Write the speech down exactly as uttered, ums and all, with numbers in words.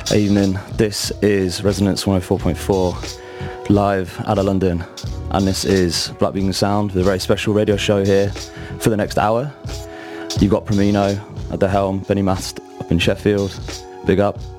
Evening, this is Resonance one oh four point four live out of London, and this is Black Vegan Sound with a very special radio show here for the next hour. You've got Promino at the helm, Benny Mast up in Sheffield, big up.